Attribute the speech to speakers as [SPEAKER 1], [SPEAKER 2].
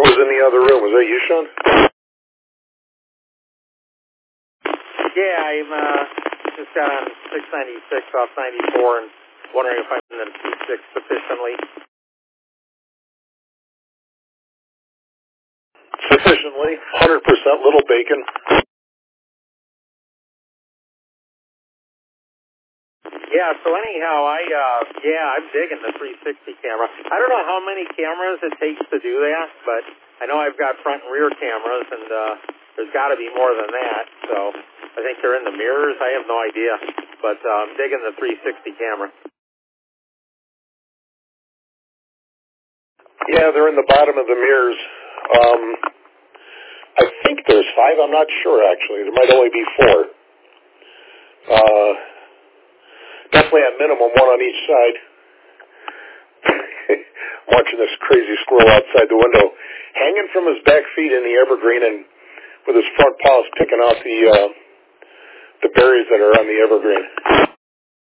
[SPEAKER 1] was in the other room. Was that you, Sean?
[SPEAKER 2] Yeah, I'm just got on 696 off 94 and wondering if I'm in the P6 sufficiently.
[SPEAKER 1] Sufficiently, 100% little bacon.
[SPEAKER 2] Yeah, so anyhow, I'm digging the 360 camera. I don't know how many cameras it takes to do that, but I know I've got front and rear cameras, and there's got to be more than that. So I think they're in the mirrors. I have no idea, but I'm digging the 360 camera.
[SPEAKER 1] Yeah, they're in the bottom of the mirrors. I think there's 5. I'm not sure, actually. There might only be 4. Definitely at minimum 1 on each side. Watching this crazy squirrel outside the window, hanging from his back feet in the evergreen and with his front paws picking out the berries that are on the evergreen.